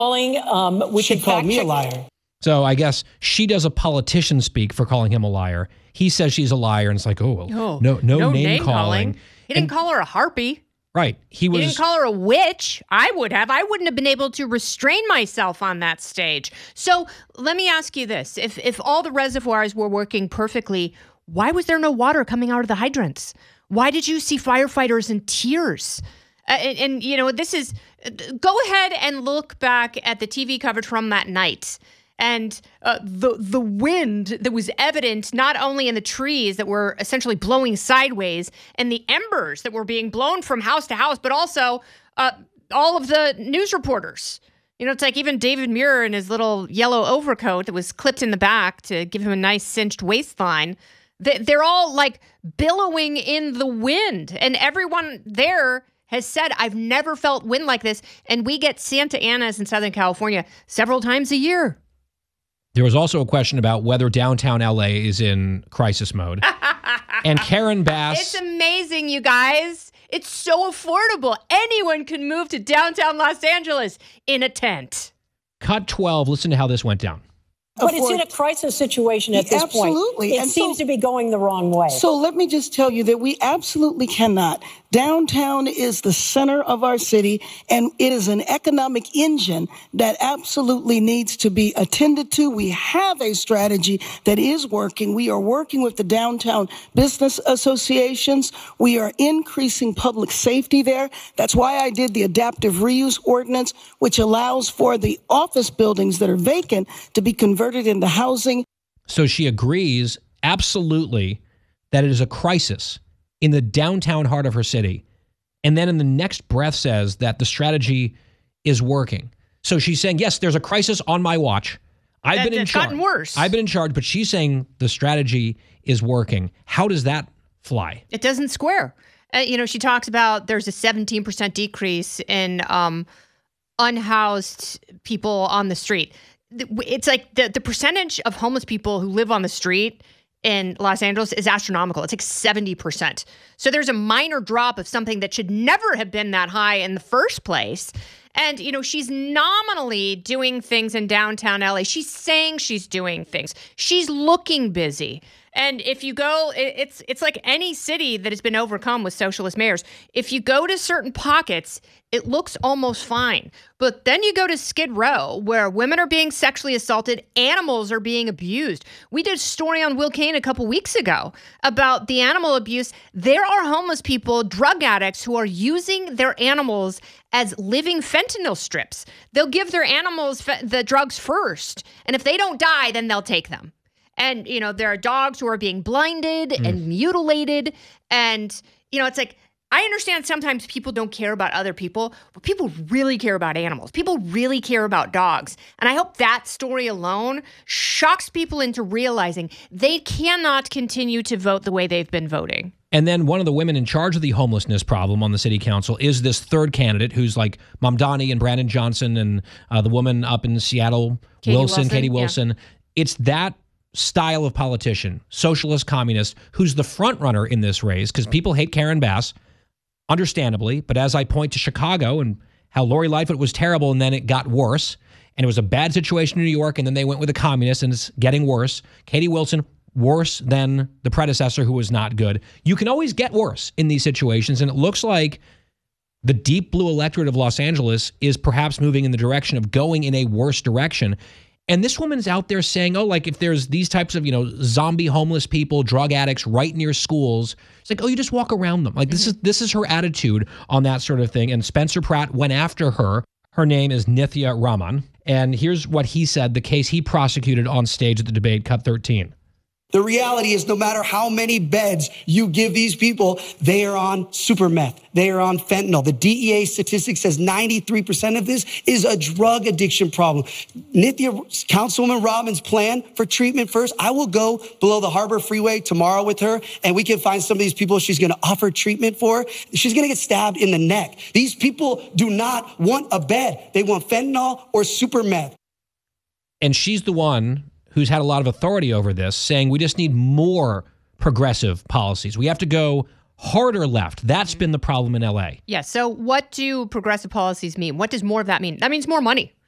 She called me a liar. So I guess she does a politician speak for calling him a liar. He says she's a liar, and it's like, oh, well, no name calling. He didn't call her a harpy. Right. He didn't call her a witch. I would have. I wouldn't have been able to restrain myself on that stage. So let me ask you this. If all the reservoirs were working perfectly, why was there no water coming out of the hydrants? Why did you see firefighters in tears? And you know, this is, go ahead and look back at the TV coverage from that night. And the wind that was evident not only in the trees that were essentially blowing sideways and the embers that were being blown from house to house, but also all of the news reporters. You know, it's like even David Muir in his little yellow overcoat that was clipped in the back to give him a nice cinched waistline. They're all like billowing in the wind. And everyone there has said, I've never felt wind like this. And we get Santa Anas in Southern California several times a year. There was also a question about whether downtown LA is in crisis mode. And Karen Bass. It's amazing, you guys. It's so affordable. Anyone can move to downtown Los Angeles in a tent. Cut 12. Listen to how this went down. But it's in a crisis situation at this point. Absolutely. It seems to be going the wrong way. So let me just tell you that we absolutely cannot. Downtown is the center of our city, and it is an economic engine that absolutely needs to be attended to. We have a strategy that is working. We are working with the downtown business associations. We are increasing public safety there. That's why I did the adaptive reuse ordinance, which allows for the office buildings that are vacant to be converted into housing. So she agrees absolutely that it is a crisis in the downtown heart of her city. And then in the next breath says that the strategy is working. So she's saying, yes, there's a crisis on my watch. I've been in charge. It's gotten worse. I've been in charge, but she's saying the strategy is working. How does that fly? It doesn't square. You know, she talks about there's a 17% decrease in unhoused people on the street. It's like the percentage of homeless people who live on the street in Los Angeles is astronomical. It's like 70%. So there's a minor drop of something that should never have been that high in the first place. And, you know, she's nominally doing things in downtown LA. She's saying she's doing things. She's looking busy. And if you go, it's like any city that has been overcome with socialist mayors. If you go to certain pockets, it looks almost fine. But then you go to Skid Row, where women are being sexually assaulted, animals are being abused. We did a story on Will Kane a couple weeks ago about the animal abuse. There are homeless people, drug addicts, who are using their animals as living fentanyl strips. They'll give their animals the drugs first. And if they don't die, then they'll take them. And, you know, there are dogs who are being blinded and mutilated. And, you know, it's like, I understand sometimes people don't care about other people, but people really care about animals. People really care about dogs. And I hope that story alone shocks people into realizing they cannot continue to vote the way they've been voting. And then one of the women in charge of the homelessness problem on the city council is this third candidate who's like Mamdani and Brandon Johnson and the woman up in Seattle, Katie Wilson. Yeah. It's that style of politician, socialist, communist, who's the front runner in this race because people hate Karen Bass, understandably. But as I point to Chicago and how Lori Lightfoot was terrible and then it got worse, and it was a bad situation in New York, and then they went with a communist and it's getting worse. Katie Wilson, worse than the predecessor who was not good. You can always get worse in these situations, and it looks like the deep blue electorate of Los Angeles is perhaps moving in the direction of going in a worse direction. And this woman's out there saying, oh, like if there's these types of, you know, zombie homeless people, drug addicts right near schools, it's like, oh, you just walk around them. Like this is her attitude on that sort of thing. And Spencer Pratt went after her. Her name is Nithya Raman. And here's what he said, the case he prosecuted on stage at the debate, cut 13. The reality is no matter how many beds you give these people, they are on super meth. They are on fentanyl. The DEA statistic says 93% of this is a drug addiction problem. Nithya, Councilwoman Robin's plan for treatment first, I will go below the Harbor Freeway tomorrow with her, and we can find some of these people she's going to offer treatment for. She's going to get stabbed in the neck. These people do not want a bed. They want fentanyl or super meth. And she's the one who's had a lot of authority over this, saying we just need more progressive policies. We have to go harder left. That's been the problem in LA. Yeah, so what do progressive policies mean? What does more of that mean? That means more money.